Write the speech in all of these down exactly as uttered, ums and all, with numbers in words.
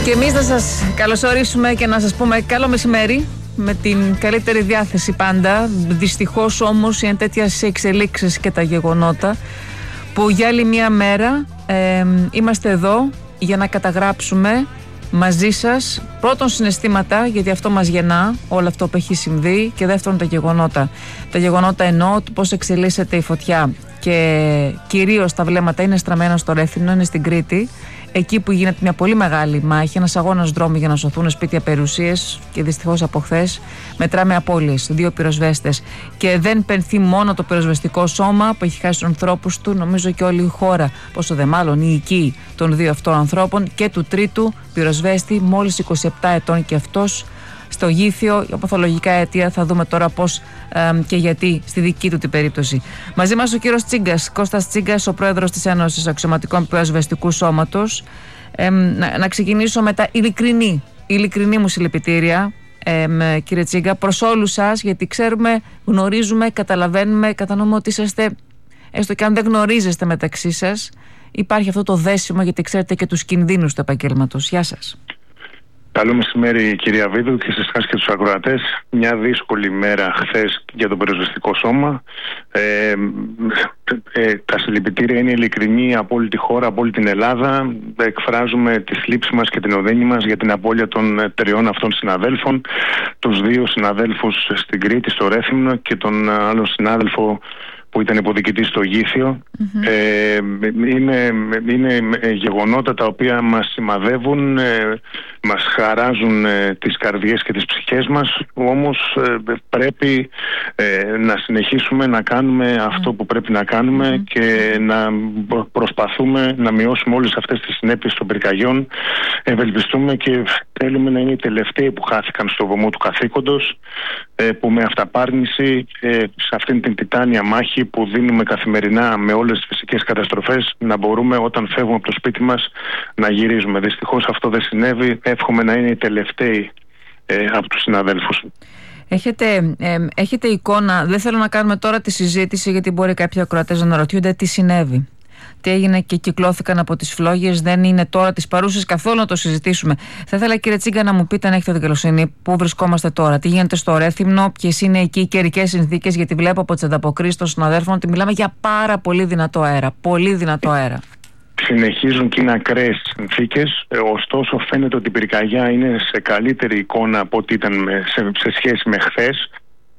Και εμείς να σας καλωσορίσουμε και να σας πούμε καλό μεσημέρι, με την καλύτερη διάθεση πάντα. Δυστυχώς όμως είναι τέτοια εξελίξεις και τα γεγονότα που για άλλη μια μέρα ε, είμαστε εδώ για να καταγράψουμε μαζί σας πρώτον συναισθήματα, γιατί αυτό μας γεννά όλο αυτό που έχει συμβεί, και δεύτερον τα γεγονότα. Τα γεγονότα εννοώ το πώς εξελίσσεται η φωτιά, και κυρίως τα βλέμματα είναι στραμμένα στο Ρέθυμνο, είναι στην Κρήτη, εκεί που γίνεται μια πολύ μεγάλη μάχη, ένας αγώνας δρόμου για να σωθούν σπίτια, περιουσίες, και δυστυχώς από χθες μετράμε απώλειες, δύο πυροσβέστες. Και δεν πενθεί μόνο το πυροσβεστικό σώμα που έχει χάσει τους ανθρώπους του, νομίζω και όλη η χώρα, πόσο δε μάλλον η οικοί των δύο αυτών ανθρώπων, και του τρίτου πυροσβέστη, μόλις είκοσι επτά ετών και αυτός, στο Γήθιο. Για παθολογικά αιτία θα δούμε τώρα πώς ε, και γιατί στη δική του την περίπτωση. Μαζί μας ο κύριος Τσίγκας, Κώστας Τσίγκας, ο πρόεδρος της Ένωσης Αξιωματικών Πυροσβεστικού Σώματος. Ε, να, να ξεκινήσω με τα ειλικρινή, ειλικρινή μου συλληπιτήρια, ε, κύριε Τσίγκα, προς όλους σας, γιατί ξέρουμε, γνωρίζουμε, καταλαβαίνουμε, κατανοούμε ότι είσαστε, έστω και αν δεν γνωρίζεστε μεταξύ σας, υπάρχει αυτό το δέσιμο, γιατί ξέρετε και τους κινδύνους του επαγγέλματος. Γεια σας. Καλό μεσημέρι, κυρία Βίδου, και σε εσάς και τους ακροατές. Μια δύσκολη μέρα χθες για το πυροσβεστικό σώμα. Ε, ε, τα συλληπιτήρια είναι ειλικρινή από όλη τη χώρα, από όλη την Ελλάδα. Εκφράζουμε τη θλίψη μας και την οδύνη μας για την απώλεια των τριών αυτών συναδέλφων. Τους δύο συναδέλφους στην Κρήτη, στο Ρέθυμνο, και τον άλλο συνάδελφο που ήταν υποδικητής στο Γήθιο. Mm-hmm. Ε, είναι, είναι γεγονότα τα οποία μας σημαδεύουν, ε, μας χαράζουν ε, τις καρδιές και τις ψυχές μας, όμως ε, πρέπει ε, να συνεχίσουμε να κάνουμε mm-hmm. αυτό που πρέπει να κάνουμε mm-hmm. και να προσπαθούμε να μειώσουμε όλες αυτές τις συνέπειες των πυρκαγιών. Ευελπιστούμε και θέλουμε να είναι οι τελευταίοι που χάθηκαν στο βωμό του καθήκοντος, ε, που με αυταπάρνηση ε, σε αυτήν την τιτάνια μάχη που δίνουμε καθημερινά με όλες τις φυσικές καταστροφές, να μπορούμε όταν φεύγουμε από το σπίτι μας να γυρίζουμε. Δυστυχώς αυτό δεν συνέβη. Εύχομαι να είναι οι τελευταίοι ε, από τους συναδέλφους. Έχετε, ε, έχετε εικόνα, δεν θέλω να κάνουμε τώρα τη συζήτηση, γιατί μπορεί κάποιοι ακροατές να αναρωτιούνται τι συνέβη, τι έγινε και κυκλώθηκαν από τις φλόγες. Δεν είναι τώρα τις παρούσες καθόλου να το συζητήσουμε. Θα ήθελα, κύριε Τσίγκα, να μου πείτε, αν έχετε την καλοσύνη, πού βρισκόμαστε τώρα, τι γίνεται στο Ρέθυμνο, ποιες είναι εκεί οι καιρικές συνθήκες, γιατί βλέπω από τις ανταποκρίσεις των συναδέλφων ότι μιλάμε για πάρα πολύ δυνατό αέρα. Πολύ δυνατό αέρα. Συνεχίζουν και είναι ακραίες συνθήκες, ωστόσο φαίνεται ότι η πυρκαγιά είναι σε καλύτερη εικόνα από ό,τι ήταν σε, σε σχέση με χθες.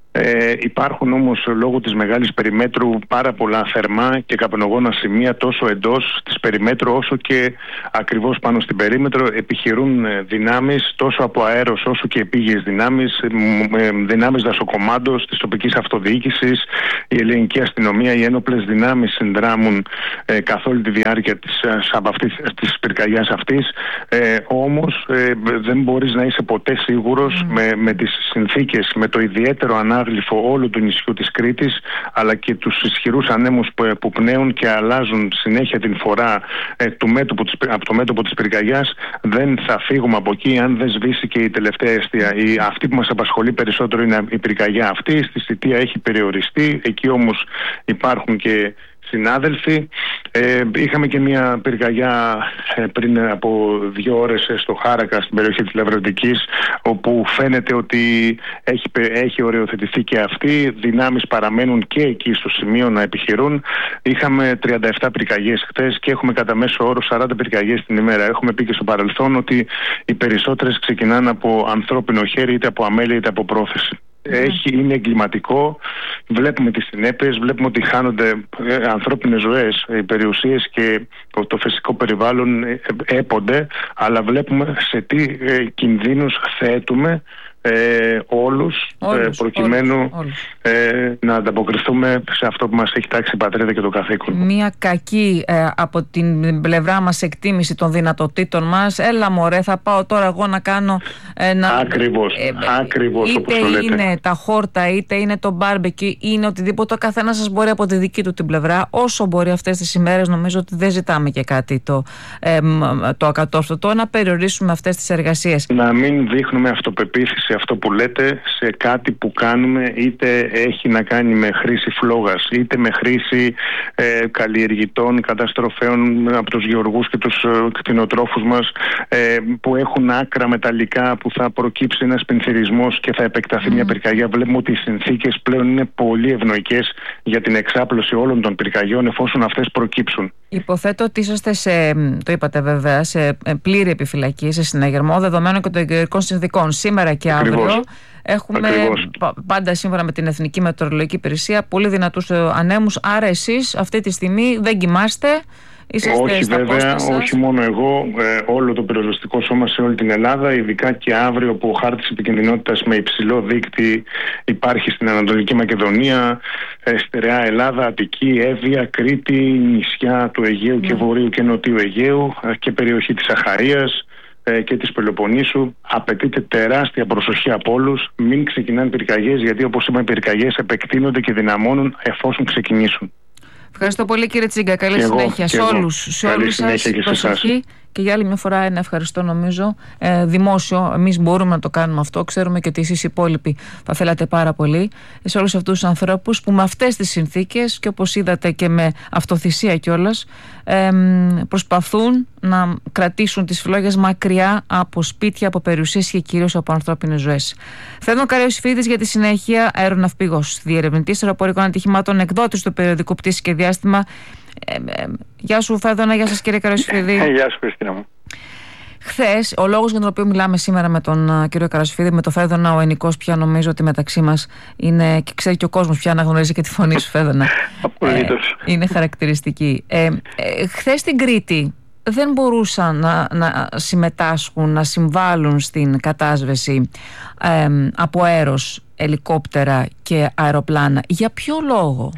Ε, υπάρχουν όμως λόγω της μεγάλης περιμέτρου πάρα πολλά θερμά και καπνογόνα σημεία, τόσο εντός της περιμέτρου όσο και ακριβώς πάνω στην περίμετρο. Επιχειρούν δυνάμεις τόσο από αέρος όσο και επίγειες δυνάμεις, δυνάμεις δασοκομάντος της τοπικής αυτοδιοίκησης, η ελληνική αστυνομία, οι ένοπλες δυνάμεις συνδράμουν ε, καθ' όλη τη διάρκεια της, αυτής, της πυρκαγιάς αυτής. Ε, όμως ε, δεν μπορείς να είσαι ποτέ σίγουρος mm. με, με τις συνθήκες, με το ιδιαίτερο ανάγκη όλου του νησιού της Κρήτης, αλλά και τους ισχυρούς ανέμους που, που πνέουν και αλλάζουν συνέχεια την φορά ε, του μέτωπου της, από το μέτωπο της πυρκαγιάς. Δεν θα φύγουμε από εκεί αν δεν σβήσει και η τελευταία αιστεία. Η, αυτή που μας απασχολεί περισσότερο είναι η πυρκαγιά αυτή. Στη Σιτία έχει περιοριστεί, εκεί όμως υπάρχουν και συνάδελφοι. Ε, είχαμε και μια πυρκαγιά ε, πριν από δύο ώρες ε, στο Χάρακα, στην περιοχή της Λευρωτικής, όπου φαίνεται ότι έχει, έχει οριοθετηθεί και αυτή. Δυνάμεις παραμένουν και εκεί στο σημείο να επιχειρούν. Είχαμε τριάντα επτά πυρκαγιές χθες και έχουμε κατά μέσο όρο σαράντα πυρκαγιές την ημέρα. Έχουμε πει και στο παρελθόν ότι οι περισσότερες ξεκινάνε από ανθρώπινο χέρι, είτε από αμέλεια είτε από πρόθεση. Έχει, είναι εγκληματικό. Βλέπουμε τις συνέπειες, βλέπουμε ότι χάνονται ε, ανθρώπινες ζωές, οι περιουσίες και το, το φυσικό περιβάλλον ε, έπονται, αλλά βλέπουμε σε τι ε, κινδύνους θέτουμε ε, όλους, όλους ε, προκειμένου όλους, όλους. Ε, να ανταποκριθούμε σε αυτό που μας έχει τάξει η πατρίδα και το καθήκον. Μια κακή ε, από την πλευρά μας εκτίμηση των δυνατοτήτων μας. Έλα μωρέ, θα πάω τώρα εγώ να κάνω ένα... Ακριβώς, ε, ακριβώς όπως το λέτε. Είτε είναι τα χόρτα, είτε είναι το μπάρμπεκι, είναι οτιδήποτε. Ο καθένας σας μπορεί από τη δική του την πλευρά, όσο μπορεί αυτές τις ημέρες. Νομίζω ότι δεν ζητάμε και κάτι το, ε, το ακατόρθωτο, να περιορίσουμε αυτές τις εργασίες. Να μην δείχνουμε αυτοπεποίθηση σε αυτό που λέτε, σε κάτι που κάνουμε, είτε έχει να κάνει με χρήση φλόγας, είτε με χρήση ε, καλλιεργητών, καταστροφέων από τους γεωργούς και τους ε, κτηνοτρόφους μας, ε, που έχουν άκρα μεταλλικά, που θα προκύψει ένας πενθυρισμός και θα επεκταθεί mm. μια πυρκαγιά. Βλέπουμε ότι οι συνθήκες πλέον είναι πολύ ευνοϊκές για την εξάπλωση όλων των πυρκαγιών, εφόσον αυτές προκύψουν. Υποθέτω ότι είσαστε σε, το είπατε βέβαια, σε πλήρη επιφυλακή, σε συναγερμό δεδομένων και των καιρικών συνθηκών. Σήμερα και αύριο Ακριβώς. έχουμε Ακριβώς. πάντα σύμφωνα με την Εθνική Μετεωρολογική Υπηρεσία πολύ δυνατούς ανέμους. Άρα εσείς αυτή τη στιγμή δεν κοιμάστε. Όχι βέβαια, όχι μόνο εγώ, ε, όλο το πυροσβεστικό σώμα σε όλη την Ελλάδα, ειδικά και αύριο που ο χάρτης επικινδυνότητας με υψηλό δείκτη υπάρχει στην Ανατολική Μακεδονία, ε, στερεά Ελλάδα, Αττική, Εύβοια, Κρήτη, νησιά του Αιγαίου mm. και Βορείου και Νοτιού Αιγαίου ε, και περιοχή της Αχαΐας ε, και της Πελοποννήσου. Απαιτείται τεράστια προσοχή από όλους, μην ξεκινάνε πυρκαγιές, γιατί όπως είπαμε οι πυρκαγιές επεκτείνονται και δυναμώνουν εφόσον ξεκινήσουν. Ευχαριστώ πολύ κύριε Τσίγκα. Καλή και συνέχεια εγώ, σε όλους, σε όλους σας. Προσοχή και για άλλη μια φορά ένα ευχαριστώ νομίζω ε, δημόσιο. Εμείς μπορούμε να το κάνουμε αυτό. Ξέρουμε και ότι εσείς οι υπόλοιποι θα θέλατε πάρα πολύ. Σε όλους αυτούς τους ανθρώπους που με αυτές τις συνθήκες και όπως είδατε και με αυτοθυσία κιόλας ε, προσπαθούν να κρατήσουν τις φλόγες μακριά από σπίτια, από περιουσίες και κυρίως από ανθρώπινες ζωές. Φέδων Καραϊωσηφίδης για τη συνέχεια, αεροναυπηγός, διερευνητής αεροπορικών ατυχημάτων, εκδότης του περιοδικού Πτήση και Διάστημα. Ε, ε, γεια σου Φέδωνα, γεια σας κύριε Καραϊωσηφίδη. Γεια σου Χριστίνα μου. Χθες, ο λόγος για τον οποίο μιλάμε σήμερα με τον uh, κύριο Καραϊωσηφίδη, με τον Φέδωνα, ο ενικός πια νομίζω ότι μεταξύ μας είναι και ξέρει και ο κόσμος πια να γνωρίζει και τη φωνή σου Φέδωνα. Απολύτως. Ε, είναι χαρακτηριστική. Ε, ε, χθες στην Κρήτη δεν μπορούσαν να, να συμμετάσχουν, να συμβάλλουν στην κατάσβεση ε, από αέρος, ελικόπτερα και αεροπλάνα. Για ποιο λόγο?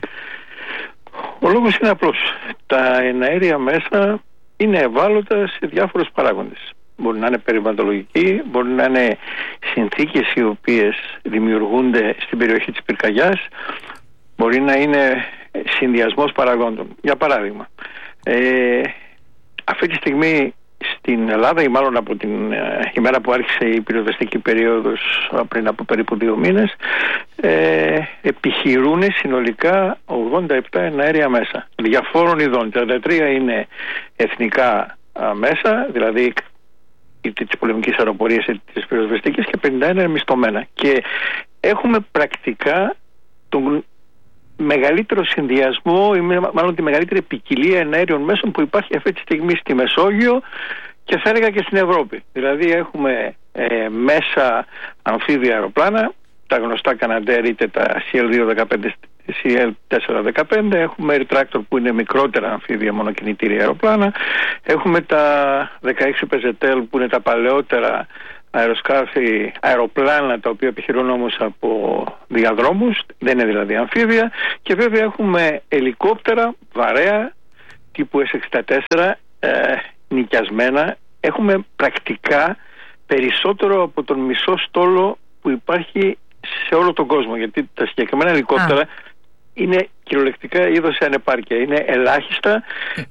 Ο λόγος είναι απλός. Τα εναέρια μέσα είναι ευάλωτα σε διάφορους παράγοντες. Μπορεί να είναι περιβαλλοντολογικοί, μπορεί να είναι συνθήκες οι οποίες δημιουργούνται στην περιοχή της πυρκαγιάς, μπορεί να είναι συνδυασμός παραγόντων. Για παράδειγμα, ε, αυτή τη στιγμή στην Ελλάδα, ή μάλλον από την ε, ημέρα που άρχισε η πυροσβεστική περίοδος πριν από περίπου δύο μήνες, ε, επιχειρούν συνολικά ογδόντα επτά εναέρια μέσα διαφόρων ειδών. τριάντα τρία είναι εθνικά α, μέσα, δηλαδή είτε της πολεμικής αεροπορίας είτε της πυροσβεστικής, και πενήντα ένα είναι μισθωμένα. Και έχουμε πρακτικά τον μεγαλύτερο συνδυασμό, ή μάλλον τη μεγαλύτερη ποικιλία εναέριων μέσων που υπάρχει αυτή τη στιγμή στη Μεσόγειο και θα έλεγα και στην Ευρώπη. Δηλαδή έχουμε ε, μέσα αμφίβια αεροπλάνα, τα γνωστά Canadair, είτε τα σι ελ δύο δεκαπέντε, σι ελ τέσσερα δεκαπέντε, έχουμε Air Tractor που είναι μικρότερα αμφίβια μονοκινητήρια αεροπλάνα, έχουμε τα δεκαέξι Pezetel που είναι τα παλαιότερα αεροσκάφη, αεροπλάνα τα οποία επιχειρούν όμως από διαδρόμους, δεν είναι δηλαδή αμφίβια, και βέβαια έχουμε ελικόπτερα βαρέα τύπου ες εξήντα τέσσερα ε, νοικιασμένα. Έχουμε πρακτικά περισσότερο από τον μισό στόλο που υπάρχει σε όλο τον κόσμο, γιατί τα συγκεκριμένα ελικόπτερα Α. είναι κυριολεκτικά είδος σε ανεπάρκεια, είναι ελάχιστα.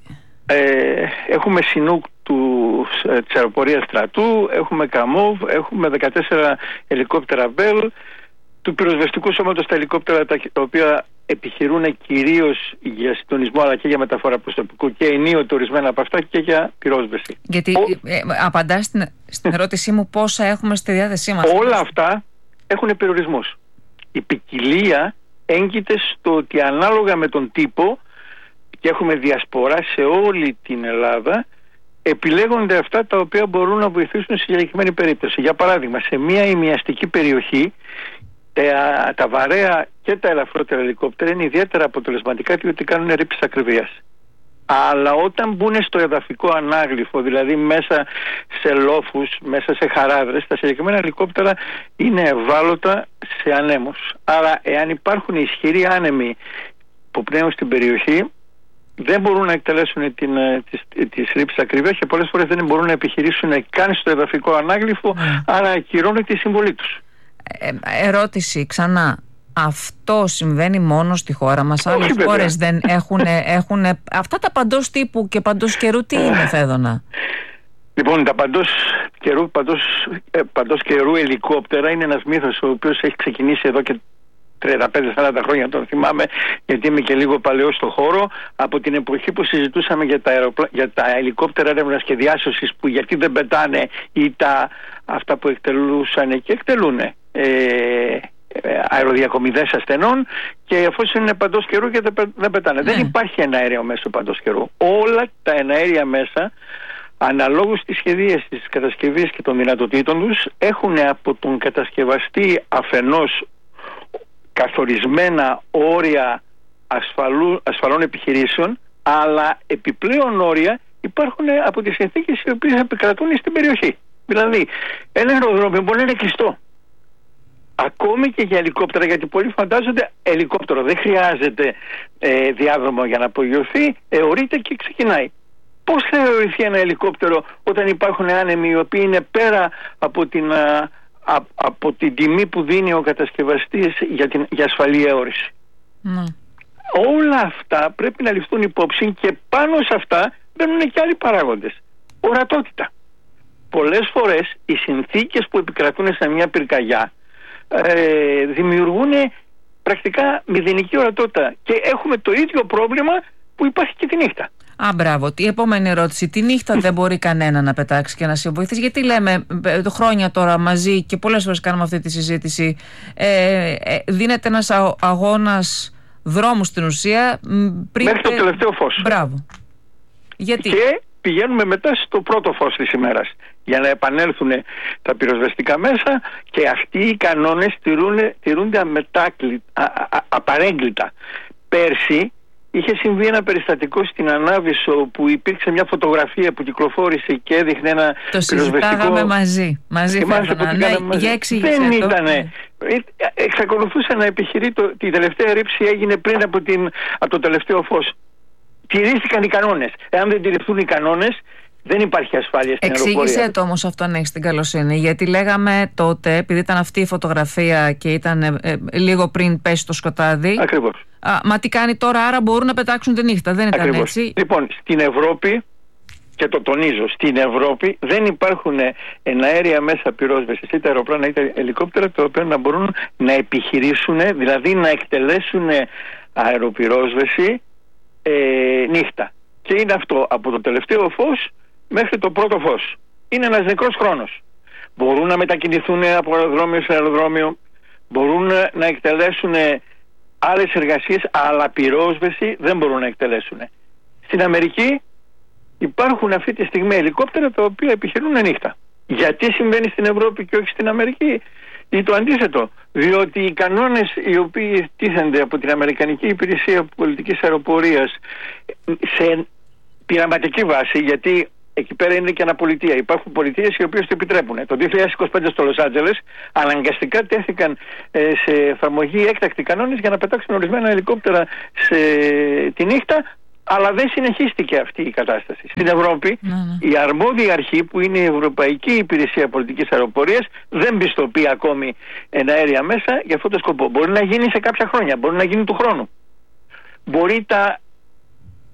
Ε, έχουμε Σινούκ του, ε, της αεροπορίας στρατού, έχουμε Καμόβ, έχουμε δεκατέσσερα ελικόπτερα Μπέλ, του πυροσβεστικού σώματος τα ελικόπτερα τα, τα οποία επιχειρούν κυρίως για συντονισμό αλλά και για μεταφορά προσωπικού και ενίοτε ορισμένα από αυτά και για πυρόσβεση. Γιατί Ο... ε, απαντάς στην, στην ερώτησή μου πόσα έχουμε στη διάθεσή μας. Όλα αυτά έχουν περιορισμούς. Η ποικιλία έγκυται στο ότι ανάλογα με τον τύπο, και έχουμε διασπορά σε όλη την Ελλάδα, επιλέγονται αυτά τα οποία μπορούν να βοηθήσουν σε συγκεκριμένη περίπτωση. Για παράδειγμα, σε μια ημιαστική περιοχή τα, τα βαρέα και τα ελαφρότερα ελικόπτερα είναι ιδιαίτερα αποτελεσματικά, διότι κάνουν ρήψεις ακριβίας. Αλλά όταν μπουν στο εδαφικό ανάγλυφο, δηλαδή μέσα σε λόφους, μέσα σε χαράδρες, τα συγκεκριμένα ελικόπτερα είναι ευάλωτα σε ανέμους. Άρα εάν υπάρχουν ισχυροί άνεμοι που πνέουν στην περιοχή, δεν μπορούν να εκτελέσουν την, τις, τις ρήψεις ακριβίας και πολλές φορές δεν μπορούν να επιχειρήσουν καν στο εδαφικό ανάγλυφο, mm. άρα ακυρώνει τη συμβολή τους. Ε, ερώτηση ξανά. Αυτό συμβαίνει μόνο στη χώρα μας? Άλλες Όχι, χώρες δεν έχουν, έχουν αυτά τα παντός τύπου και παντός καιρού? Τι είναι, Φέδωνα? Λοιπόν, τα παντός καιρού, παντός, παντός καιρού ελικόπτερα είναι ένας μύθος ο οποίος έχει ξεκινήσει εδώ και τριάντα πέντε σαράντα χρόνια, τον θυμάμαι, γιατί είμαι και λίγο παλαιός στο χώρο, από την εποχή που συζητούσαμε για τα, αεροπλα... για τα ελικόπτερα έρευνας και διάσωσης, που γιατί δεν πετάνε, ή τα... αυτά που εκτελούσαν και εκτελούν ε... αεροδιακομιδές ασθενών, και εφόσον είναι παντός καιρού και δεν πετάνε. Ναι. Δεν υπάρχει εναέριο μέσο παντός καιρού. Όλα τα εναέρια μέσα, αναλόγως της σχεδίας της κατασκευής και των δυνατοτήτων τους, έχουν από τον κατασκευαστή αφενός καθορισμένα όρια ασφαλού, ασφαλών επιχειρήσεων, αλλά επιπλέον όρια υπάρχουν από τις συνθήκες οι οποίες επικρατούν στην περιοχή. Δηλαδή, ένα αεροδρόμιο μπορεί να είναι κλειστό. Ακόμη και για ελικόπτερα, γιατί πολλοί φαντάζονται ελικόπτερο δεν χρειάζεται ε, διάδρομο για να απογειωθεί, αιωρείται και ξεκινάει. Πώς θα αιωρηθεί ένα ελικόπτερο όταν υπάρχουν άνεμοι οι οποίοι είναι πέρα από την, α, α, από την τιμή που δίνει ο κατασκευαστής για, την, για ασφαλή αιώρηση? Mm. Όλα αυτά πρέπει να ληφθούν υπόψη, και πάνω σε αυτά μπαίνουν και άλλοι παράγοντες. Ορατότητα. Πολλές φορές οι συνθήκες που επικρατούν σε μια πυρκαγιά Ε, δημιουργούν πρακτικά μηδενική ορατότητα, και έχουμε το ίδιο πρόβλημα που υπάρχει και τη νύχτα. Α, μπράβο. Η επόμενη ερώτηση. Τη νύχτα δεν μπορεί κανένα να πετάξει και να σε βοηθήσει? Γιατί λέμε το χρόνια τώρα μαζί, και πολλές φορές κάνουμε αυτή τη συζήτηση, ε, ε, δίνεται ένας αγώνας δρόμου στην ουσία πριν... μέχρι το τελευταίο φως. Μπράβο. Γιατί? Και πηγαίνουμε μετά στο πρώτο φως της ημέρας για να επανέλθουν τα πυροσβεστικά μέσα, και αυτοί οι κανόνες τηρούν, τηρούνται αμετάκλη, α, α, απαρέγκλητα. Πέρσι είχε συμβεί ένα περιστατικό στην Ανάβησο, που υπήρξε μια φωτογραφία που κυκλοφόρησε και έδειχνε ένα το πυροσβεστικό... Το συζητάγαμε μαζί. Μαζί φέρναμε. Ναι, μαζί. Για εξήγησε Δεν το. ήτανε. Εξακολουθούσε να επιχειρεί, το, τη τελευταία ρήψη έγινε πριν από, την, από το τελευταίο φως. Τηρήθηκαν οι κανόνες. Εάν δεν τηρηθούν οι κανόνες, δεν υπάρχει ασφάλεια στην αεροπορία. Εξήγησε το όμως αυτό, αν έχεις την καλοσύνη. Γιατί λέγαμε τότε, επειδή ήταν αυτή η φωτογραφία και ήταν ε, ε, λίγο πριν πέσει το σκοτάδι. Ακριβώς. Α, μα τι κάνει τώρα, άρα μπορούν να πετάξουν τη νύχτα? Δεν ήταν Ακριβώς. έτσι? Λοιπόν, στην Ευρώπη, και το τονίζω, στην Ευρώπη δεν υπάρχουν εναέρια μέσα πυρόσβεσης, είτε αεροπλάνα είτε ελικόπτερα, τα οποία να μπορούν να επιχειρήσουν, δηλαδή να εκτελέσουν αεροπυρόσβεση ε, νύχτα. Και είναι αυτό από το τελευταίο φως μέχρι το πρώτο φως. Είναι ένας νεκρός χρόνος. Μπορούν να μετακινηθούν από αεροδρόμιο σε αεροδρόμιο, μπορούν να εκτελέσουν άλλες εργασίες, αλλά πυρόσβεση δεν μπορούν να εκτελέσουν. Στην Αμερική υπάρχουν αυτή τη στιγμή ελικόπτερα τα οποία επιχειρούν νύχτα. Γιατί συμβαίνει στην Ευρώπη και όχι στην Αμερική? Ή το αντίθετο? Διότι οι κανόνες οι οποίοι τίθενται από την Αμερικανική Υπηρεσία Πολιτικής Αεροπορίας σε πειραματική βάση, γιατί εκεί πέρα είναι και αναπολιτεία. Υπάρχουν πολιτείες οι οποίες το επιτρέπουν. Το δύο χιλιάδες είκοσι πέντε στο Λος Άντζελες αναγκαστικά τέθηκαν ε, σε εφαρμογή έκτακτοι κανόνες για να πετάξουν ορισμένα ελικόπτερα σε... τη νύχτα, αλλά δεν συνεχίστηκε αυτή η κατάσταση. Στην Ευρώπη, ναι, ναι. η αρμόδια αρχή, που είναι η Ευρωπαϊκή Υπηρεσία Πολιτικής Αεροπορίας, δεν πιστοποιεί ακόμη εναέρια μέσα για αυτόν τον σκοπό. Μπορεί να γίνει σε κάποια χρόνια, μπορεί να γίνει του χρόνου. Μπορεί τα